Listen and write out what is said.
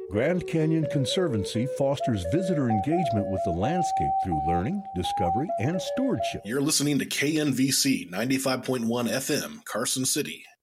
Grand Canyon Conservancy fosters visitor engagement with the landscape through learning, discovery, and stewardship. You're listening to KNVC 95.1 FM, Carson City.